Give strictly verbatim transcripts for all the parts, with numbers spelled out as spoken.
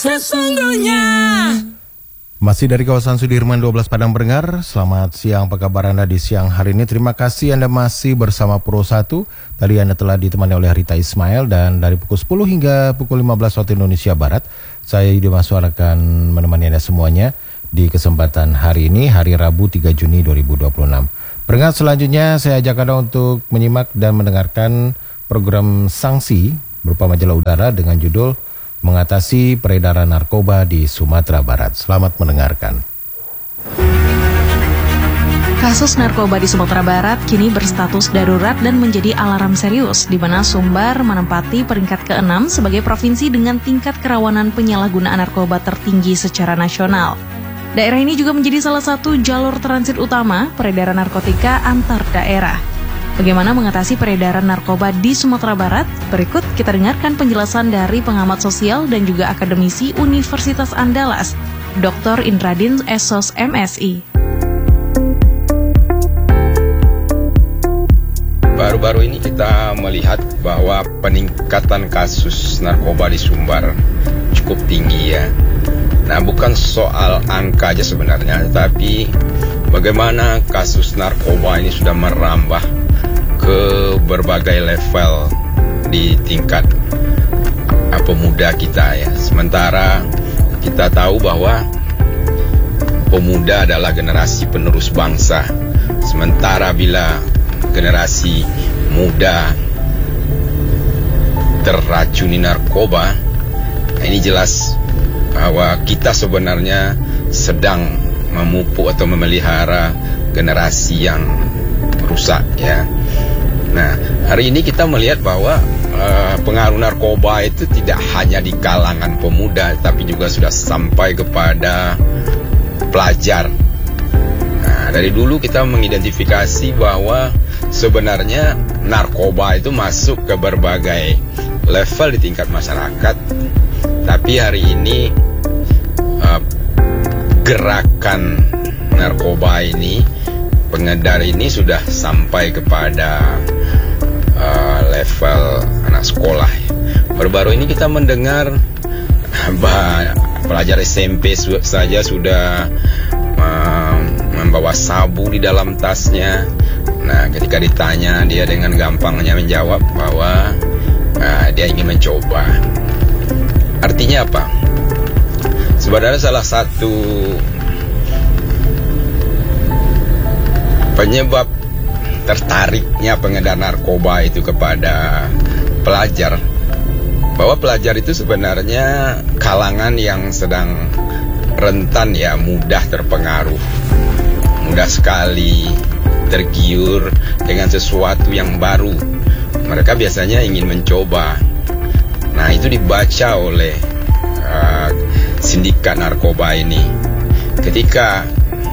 sesungguhnya. Masih dari kawasan Sudirman dua belas Padang Pendengar. Selamat siang, apa kabar Anda di siang hari ini? Terima kasih Anda masih bersama Pro satu. Tadi Anda telah ditemani oleh Rita Ismail, dan dari pukul sepuluh hingga pukul lima belas waktu Indonesia Barat, saya Yudi Maswar akan menemani Anda semuanya di kesempatan hari ini, hari Rabu tiga Juni dua ribu dua puluh enam. Pendengar, selanjutnya saya ajak Anda untuk menyimak dan mendengarkan program sanksi berupa majalah udara dengan judul Mengatasi Peredaran Narkoba di Sumatera Barat. Selamat mendengarkan. Kasus narkoba di Sumatera Barat kini berstatus darurat dan menjadi alarm serius, di mana Sumbar menempati peringkat keenam sebagai provinsi dengan tingkat kerawanan penyalahgunaan narkoba tertinggi secara nasional. Daerah ini juga menjadi salah satu jalur transit utama peredaran narkotika antar daerah. Bagaimana mengatasi peredaran narkoba di Sumatera Barat? Berikut kita dengarkan penjelasan dari pengamat sosial dan juga akademisi Universitas Andalas, Doktor Indradin S O S M Si. Baru-baru ini kita melihat bahwa peningkatan kasus narkoba di Sumbar cukup tinggi ya. Nah, bukan soal angka aja sebenarnya, tapi bagaimana kasus narkoba ini sudah merambah ke berbagai level di tingkat pemuda kita ya. Sementara kita tahu bahwa pemuda adalah generasi penerus bangsa. Sementara bila generasi muda terracuni narkoba, ini jelas bahwa kita sebenarnya sedang memupuk atau memelihara generasi yang rusak ya. Nah, hari ini kita melihat bahwa uh, pengaruh narkoba itu tidak hanya di kalangan pemuda, tapi juga sudah sampai kepada pelajar. Nah, dari dulu kita mengidentifikasi bahwa sebenarnya narkoba itu masuk ke berbagai level di tingkat masyarakat. Tapi hari ini uh, gerakan narkoba ini, pengedar ini sudah sampai kepada uh, level anak sekolah. Baru-baru ini kita mendengar bah, pelajar S M P su- saja sudah uh, membawa sabu di dalam tasnya. Nah, ketika ditanya, dia dengan gampangnya menjawab bahwa uh, dia ingin mencoba. Artinya apa? Sebenarnya salah satu penyebab tertariknya pengedar narkoba itu kepada pelajar, bahwa pelajar itu sebenarnya kalangan yang sedang rentan ya, mudah terpengaruh, mudah sekali tergiur dengan sesuatu yang baru. Mereka biasanya ingin mencoba. Nah, itu dibaca oleh uh, sindikat narkoba ini. Ketika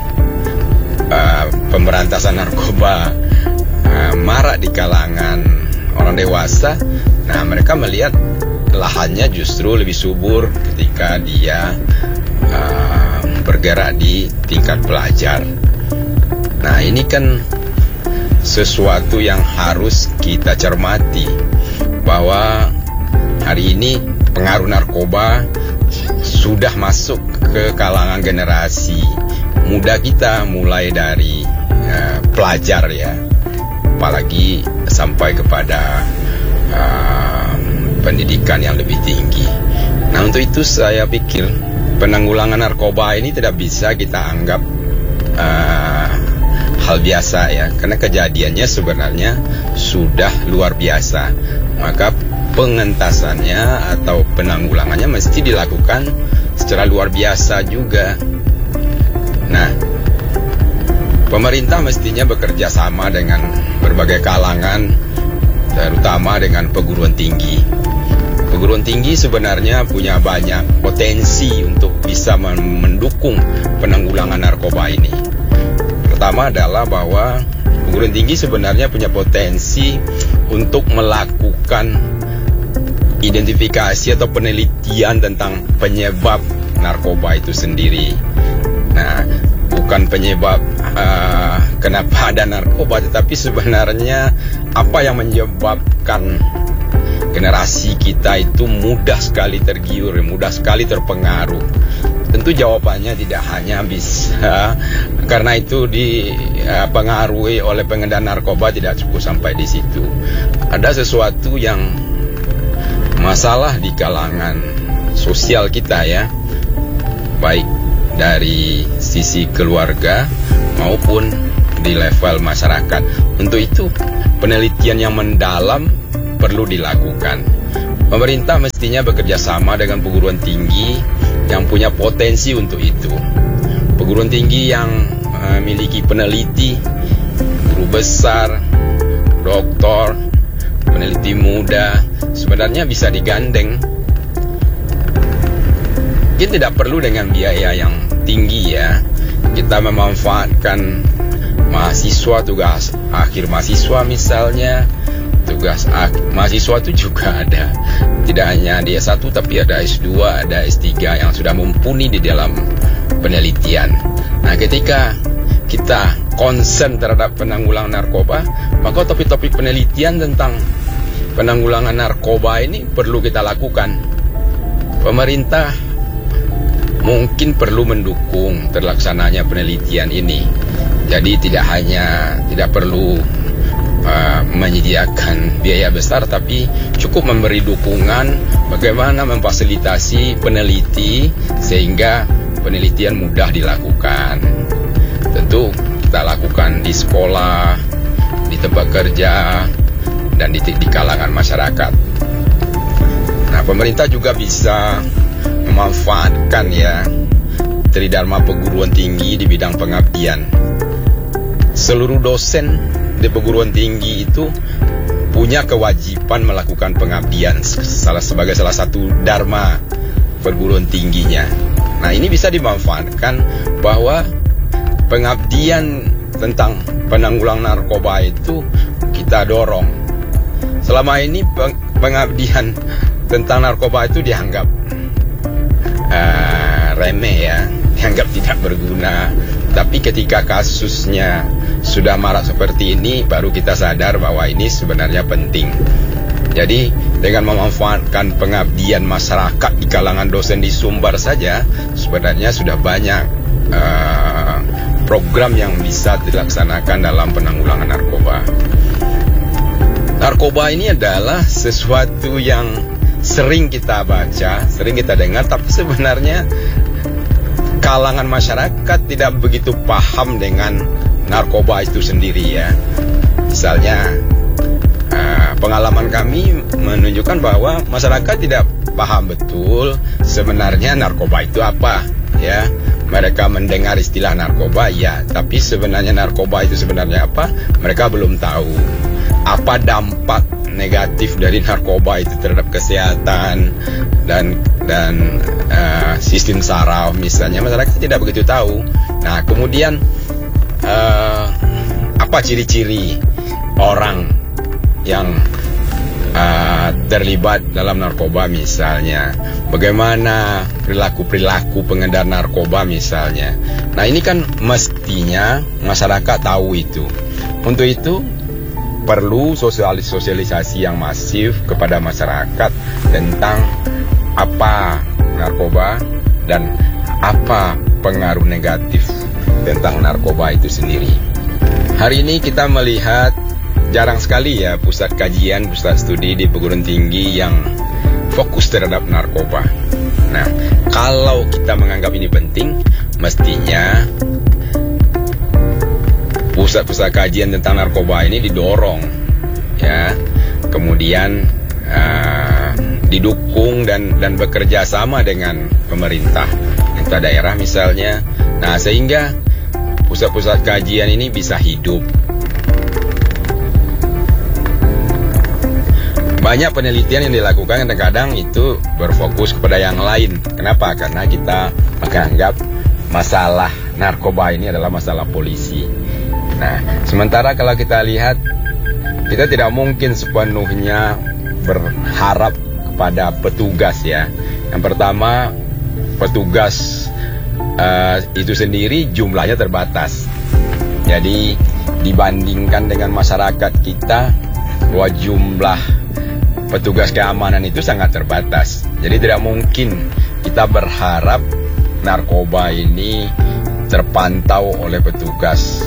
uh, pemberantasan narkoba uh, marak di kalangan orang dewasa, nah mereka melihat lahannya justru lebih subur ketika dia uh, bergerak di tingkat pelajar. Nah, ini kan sesuatu yang harus kita cermati, bahwa hari ini pengaruh narkoba sudah masuk ke kalangan generasi muda kita, mulai dari uh, pelajar ya, apalagi sampai kepada uh, pendidikan yang lebih tinggi. Nah, untuk itu saya pikir penanggulangan narkoba ini tidak bisa kita anggap uh, hal biasa ya, karena kejadiannya sebenarnya sudah luar biasa. Maka pengentasannya atau penanggulangannya mesti dilakukan secara luar biasa juga. Nah, pemerintah mestinya bekerja sama dengan berbagai kalangan, terutama dengan perguruan tinggi. Perguruan tinggi sebenarnya punya banyak potensi untuk bisa mendukung penanggulangan narkoba ini. Pertama adalah bahwa perguruan tinggi sebenarnya punya potensi untuk melakukan identifikasi atau penelitian tentang penyebab narkoba itu sendiri. Nah, bukan penyebab uh, kenapa ada narkoba, tetapi sebenarnya apa yang menyebabkan generasi kita itu mudah sekali tergiur, mudah sekali terpengaruh. Tentu jawabannya tidak hanya bisa karena itu dipengaruhi oleh pengedar narkoba, tidak cukup sampai di situ. Ada sesuatu yang masalah di kalangan sosial kita ya, baik dari sisi keluarga maupun di level masyarakat. Untuk itu penelitian yang mendalam perlu dilakukan. Pemerintah mestinya bekerja sama dengan perguruan tinggi yang punya potensi untuk itu. Perguruan tinggi yang memiliki peneliti, guru besar, doktor, peneliti muda, sebenarnya bisa digandeng. Mungkin tidak perlu dengan biaya yang tinggi ya. Kita memanfaatkan mahasiswa, tugas akhir mahasiswa misalnya. Tugas mahasiswa itu juga ada, tidak hanya D S satu tapi ada S dua, ada S tiga yang sudah mumpuni di dalam penelitian. Nah, ketika kita concern terhadap penanggulangan narkoba, maka topik-topik penelitian tentang penanggulangan narkoba ini perlu kita lakukan. Pemerintah mungkin perlu mendukung terlaksananya penelitian ini. Jadi tidak hanya tidak perlu Uh, menyediakan biaya besar, tapi cukup memberi dukungan bagaimana memfasilitasi peneliti sehingga penelitian mudah dilakukan. Tentu kita lakukan di sekolah, di tempat kerja, dan di, di kalangan masyarakat. Nah, pemerintah juga bisa memanfaatkan ya Tridharma Perguruan Tinggi di bidang pengabdian. Seluruh dosen di perguruan tinggi itu punya kewajiban melakukan pengabdian salah sebagai salah satu dharma perguruan tingginya. Nah, ini bisa dimanfaatkan bahwa pengabdian tentang penanggulangan narkoba itu kita dorong. Selama ini pengabdian tentang narkoba itu dianggap uh, remeh ya, dianggap tidak berguna. Tapi ketika kasusnya sudah marak seperti ini, baru kita sadar bahwa ini sebenarnya penting. Jadi dengan memanfaatkan pengabdian masyarakat di kalangan dosen di Sumbar saja, sebenarnya sudah banyak uh, program yang bisa dilaksanakan dalam penanggulangan narkoba. Narkoba ini adalah sesuatu yang sering kita baca, sering kita dengar, tapi sebenarnya kalangan masyarakat tidak begitu paham dengan narkoba itu sendiri ya. Misalnya uh, pengalaman kami menunjukkan bahwa masyarakat tidak paham betul sebenarnya narkoba itu apa ya. Mereka mendengar istilah narkoba ya, tapi sebenarnya narkoba itu sebenarnya apa mereka belum tahu. Apa dampak negatif dari narkoba itu terhadap kesehatan dan dan uh, sistem saraf misalnya, masyarakat tidak begitu tahu. Nah, kemudian uh, apa ciri-ciri orang yang uh, terlibat dalam narkoba misalnya, bagaimana perilaku-perilaku pengedar narkoba misalnya. Nah, ini kan mestinya masyarakat tahu itu. Untuk itu perlu sosialisasi yang masif kepada masyarakat tentang apa narkoba dan apa pengaruh negatif tentang narkoba itu sendiri. Hari ini kita melihat jarang sekali ya pusat kajian, pusat studi di perguruan tinggi yang fokus terhadap narkoba. Nah, kalau kita menganggap ini penting, mestinya pusat-pusat kajian tentang narkoba ini didorong ya, kemudian uh, didukung dan dan bekerja sama dengan pemerintah, pemerintah daerah misalnya. Nah, sehingga pusat-pusat kajian ini bisa hidup. Banyak penelitian yang dilakukan kadang-kadang itu berfokus kepada yang lain. Kenapa? Karena kita menganggap masalah narkoba ini adalah masalah polisi. Nah, sementara kalau kita lihat, kita tidak mungkin sepenuhnya berharap kepada petugas ya. Yang pertama, petugas uh, itu sendiri jumlahnya terbatas. Jadi dibandingkan dengan masyarakat kita, bahwa jumlah petugas keamanan itu sangat terbatas. Jadi tidak mungkin kita berharap narkoba ini terpantau oleh petugas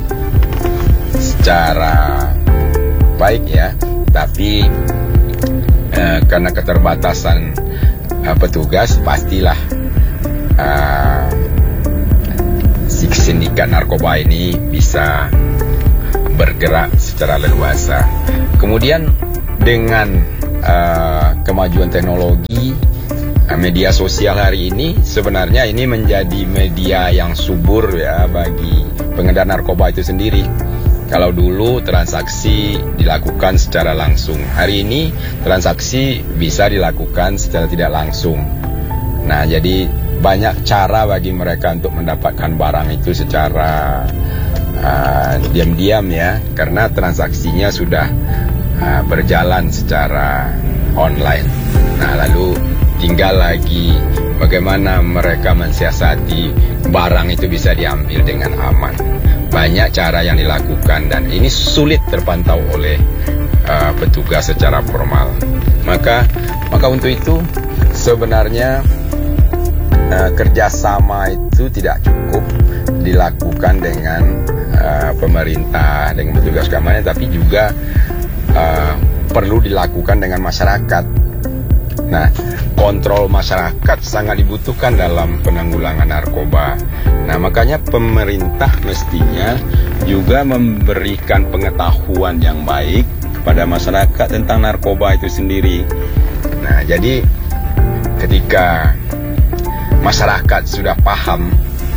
secara baik ya. Tapi eh, karena keterbatasan eh, petugas, pastilah eh, si sindikat narkoba ini bisa bergerak secara leluasa. Kemudian dengan uh, kemajuan teknologi, uh, media sosial hari ini sebenarnya ini menjadi media yang subur ya bagi pengedar narkoba itu sendiri. Kalau dulu transaksi dilakukan secara langsung, hari ini transaksi bisa dilakukan secara tidak langsung. Nah, jadi banyak cara bagi mereka untuk mendapatkan barang itu secara Uh, diam-diam ya, karena transaksinya sudah uh, berjalan secara online. Nah, lalu tinggal lagi bagaimana mereka mensiasati barang itu bisa diambil dengan aman. Banyak cara yang dilakukan dan ini sulit terpantau oleh uh, petugas secara formal. Maka, maka untuk itu sebenarnya uh, kerjasama itu tidak cukup dilakukan dengan uh, pemerintah, dengan petugas keamanan, tapi juga uh, perlu dilakukan dengan masyarakat. Nah, kontrol masyarakat sangat dibutuhkan dalam penanggulangan narkoba. Nah, makanya pemerintah mestinya juga memberikan pengetahuan yang baik kepada masyarakat tentang narkoba itu sendiri. Nah, jadi ketika masyarakat sudah paham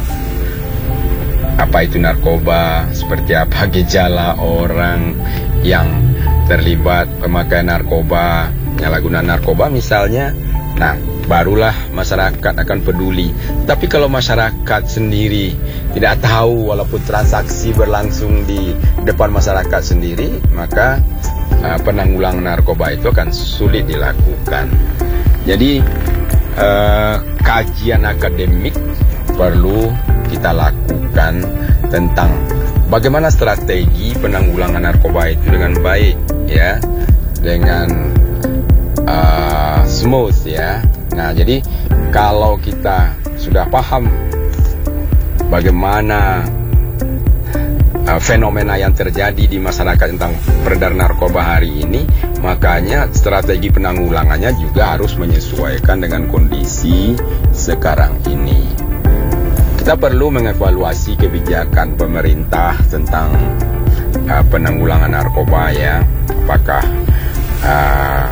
apa itu narkoba, seperti apa gejala orang yang terlibat pemakaian narkoba, penyalahgunaan narkoba misalnya, nah barulah masyarakat akan peduli. Tapi kalau masyarakat sendiri tidak tahu, walaupun transaksi berlangsung di depan masyarakat sendiri, maka uh, penanggulangan narkoba itu akan sulit dilakukan. Jadi uh, kajian akademik perlu kita lakukan tentang bagaimana strategi penanggulangan narkoba itu dengan baik ya, dengan uh, smooth ya. Nah, jadi kalau kita sudah paham bagaimana uh, fenomena yang terjadi di masyarakat tentang peredar narkoba hari ini, makanya strategi penanggulangannya juga harus menyesuaikan dengan kondisi sekarang ini. Kita perlu mengevaluasi kebijakan pemerintah tentang uh, penanggulangan narkoba ya. Apakah uh,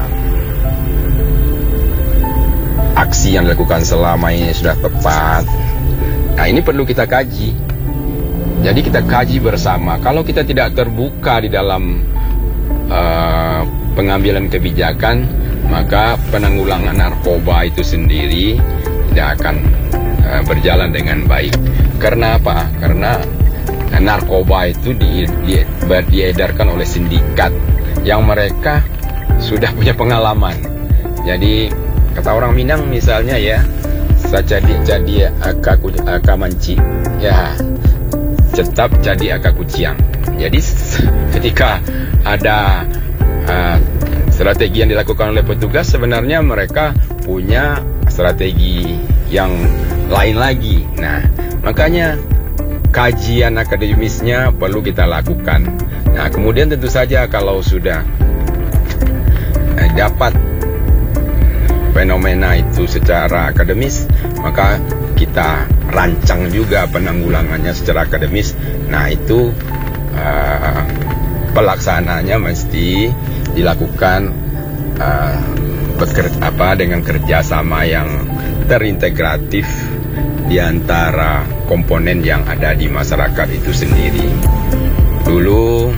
aksi yang dilakukan selama ini sudah tepat? Nah, ini perlu kita kaji. Jadi kita kaji bersama. Kalau kita tidak terbuka di dalam uh, pengambilan kebijakan, maka penanggulangan narkoba itu sendiri tidak akan berjalan dengan baik. Karena apa? Karena narkoba itu di, di, diedarkan oleh sindikat yang mereka sudah punya pengalaman. Jadi kata orang Minang misalnya ya, sajadi jadi aka aka manci, ya tetap jadi aka kuciang. Jadi ketika ada uh, strategi yang dilakukan oleh petugas, sebenarnya mereka punya strategi yang lain lagi. Nah, makanya kajian akademisnya perlu kita lakukan. Nah, kemudian tentu saja kalau sudah eh, dapat fenomena itu secara akademis, maka kita rancang juga penanggulangannya secara akademis. Nah, itu uh, pelaksanaannya mesti dilakukan uh, beker- apa dengan kerjasama yang terintegratif di antara komponen yang ada di masyarakat itu sendiri. Dulu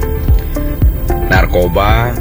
narkoba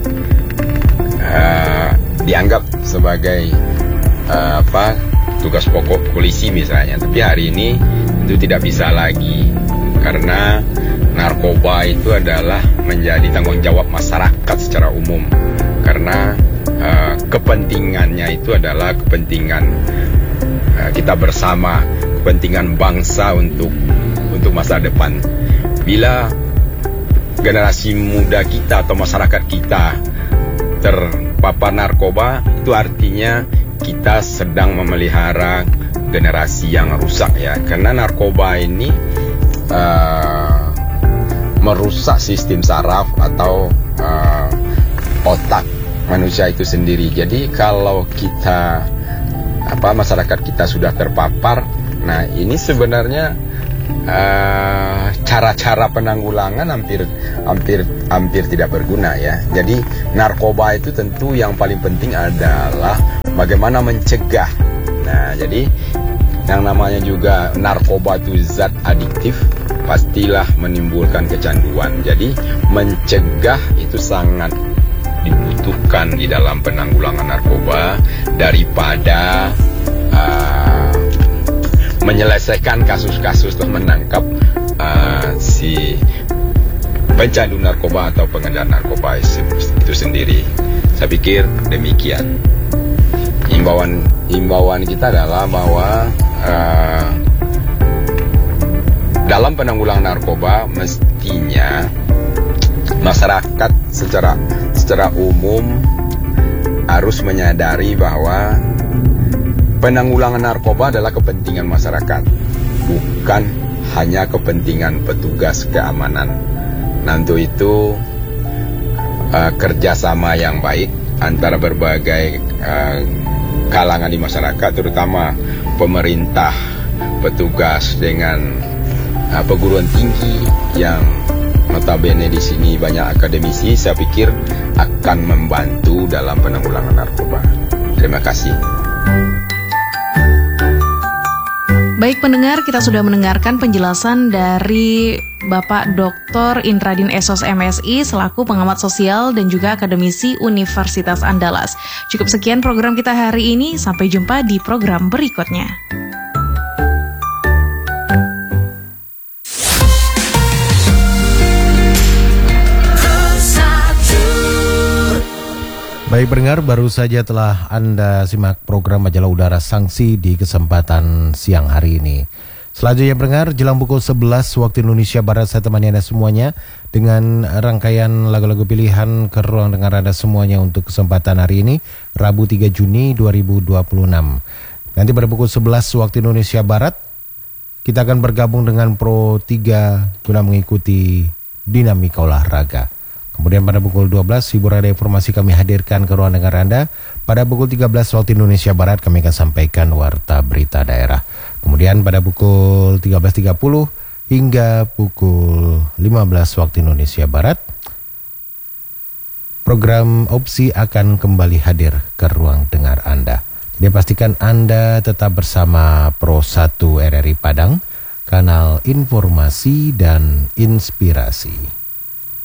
uh, dianggap sebagai uh, apa tugas pokok polisi misalnya, tapi hari ini itu tidak bisa lagi karena narkoba itu adalah menjadi tanggung jawab masyarakat secara umum, karena uh, kepentingannya itu adalah kepentingan kita bersama, kepentingan bangsa untuk untuk masa depan. Bila generasi muda kita atau masyarakat kita terpapar narkoba, itu artinya kita sedang memelihara generasi yang rusak ya. Karena narkoba ini uh, merusak sistem saraf atau uh, otak manusia itu sendiri. Jadi kalau kita apa masyarakat kita sudah terpapar, nah ini sebenarnya uh, cara-cara penanggulangan hampir hampir hampir tidak berguna ya. Jadi narkoba itu tentu yang paling penting adalah bagaimana mencegah. Nah, jadi yang namanya juga narkoba itu zat adiktif, pastilah menimbulkan kecanduan. Jadi mencegah itu sangat dibutuhkan di dalam penanggulangan narkoba daripada uh, menyelesaikan kasus-kasus atau menangkap uh, si pencandu narkoba atau pengedar narkoba itu sendiri. Saya pikir demikian. Himbauan himbauan kita adalah bahwa uh, dalam penanggulangan narkoba mestinya masyarakat secara secara umum harus menyadari bahwa penanggulangan narkoba adalah kepentingan masyarakat, bukan hanya kepentingan petugas keamanan. Nah, untuk itu uh, kerjasama yang baik antara berbagai uh, kalangan di masyarakat, terutama pemerintah, petugas dengan uh, perguruan tinggi yang notabene di sini banyak akademisi, saya pikir akan membantu dalam penanggulangan narkoba. Terima kasih. Baik pendengar, kita sudah mendengarkan penjelasan dari Bapak Doktor Indradin Esos M Si selaku pengamat sosial dan juga akademisi Universitas Andalas. Cukup sekian program kita hari ini, sampai jumpa di program berikutnya. Baik pendengar, baru saja telah Anda simak program Majalah Udara Sanksi di kesempatan siang hari ini. Selanjutnya pendengar, jelang pukul sebelas waktu Indonesia Barat, saya temani Anda semuanya dengan rangkaian lagu-lagu pilihan ke ruang dengar Anda semuanya untuk kesempatan hari ini, Rabu tiga Juni dua ribu dua puluh enam. Nanti pada pukul sebelas waktu Indonesia Barat, kita akan bergabung dengan Pro tiga guna mengikuti dinamika olahraga. Kemudian pada pukul dua belas, hiburan dan informasi kami hadirkan ke ruang dengar Anda. Pada pukul tiga belas waktu Indonesia Barat, kami akan sampaikan warta berita daerah. Kemudian pada pukul tiga belas tiga puluh hingga pukul lima belas waktu Indonesia Barat, program Opsi akan kembali hadir ke ruang dengar Anda. Jadi pastikan Anda tetap bersama Pro satu R R I Padang, kanal informasi dan inspirasi.